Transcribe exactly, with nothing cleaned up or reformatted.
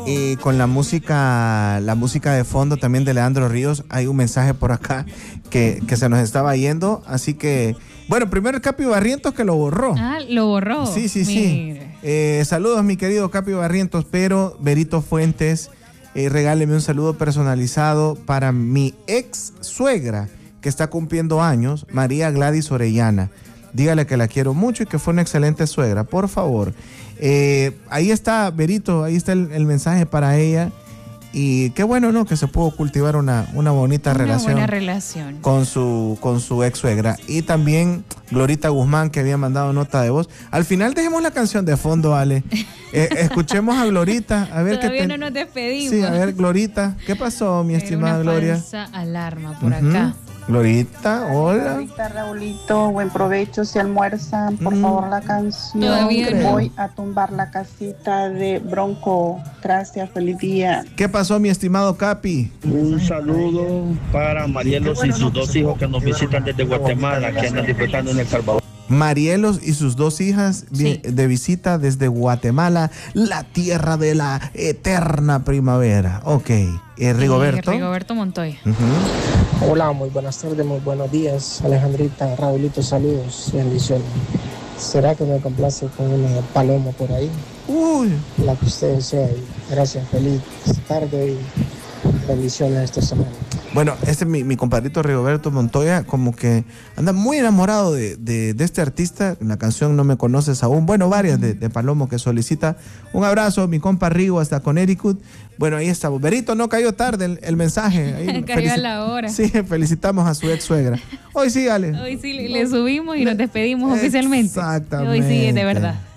Y con la música, la música de fondo también de Leandro Ríos, hay un mensaje por acá que, que se nos estaba yendo, así que, bueno, primero el Capi Barrientos que lo borró. Ah, lo borró. Sí, sí, sí. Eh, saludos, mi querido Capi Barrientos, pero Berito Fuentes, eh, regáleme un saludo personalizado para mi ex suegra, que está cumpliendo años, María Gladys Orellana. Dígale que la quiero mucho y que fue una excelente suegra, por favor. Eh, ahí está, Berito, ahí está el, el mensaje para ella. Y qué bueno, ¿no? Que se pudo cultivar una, una bonita una relación, buena relación con su, con su ex suegra. Y también Glorita Guzmán, que había mandado nota de voz. Al final dejemos la canción de fondo, Ale. Eh, escuchemos a Glorita. A ver Todavía qué no nos despedimos. Sí, a ver, Glorita. ¿Qué pasó, mi Era estimada una Gloria? falsa alarma por Uh-huh. acá. Glorita, hola. Glorita, Raulito, buen provecho si almuerzan. Por Mm. favor, la canción. Todavía no. Voy a tumbar la casita de Bronco. Gracias, feliz día. ¿Qué pasó, mi estimado Capi? Un saludo para Marielos y sus dos hijos que nos visitan desde Guatemala, que andan disfrutando en El Salvador. Marielos y sus dos hijas Sí. de visita desde Guatemala, la tierra de la eterna primavera. Ok. Eh, Rigoberto. Eh, Rigoberto Montoya. Uh-huh. Hola, muy buenas tardes, muy buenos días, Alejandrita, Raulito, saludos y bendiciones. ¿Será que me complace con una paloma por ahí? Uy. La que usted desee. Gracias, feliz tarde y bendiciones esta semana. Bueno, este mi, mi compadrito Rigoberto Montoya como que anda muy enamorado de, de, de este artista. La canción No Me Conoces Aún. Bueno, varias de, de Palomo que solicita. Un abrazo, mi compa Rigo hasta Connecticut. Bueno, ahí está. Berito, no cayó tarde el, el mensaje. Ahí Cayó a la hora. Sí, felicitamos a su ex suegra. Hoy sí, Ale. Hoy sí le, le subimos y nos despedimos oficialmente. Exactamente. Hoy sí, de verdad.